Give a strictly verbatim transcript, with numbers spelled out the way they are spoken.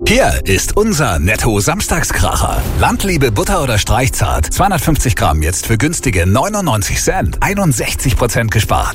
Hier ist unser Netto-Samstagskracher. Landliebe Butter oder Streichzart. zweihundertfünfzig Gramm jetzt für günstige neunundneunzig Cent. einundsechzig Prozent gespart.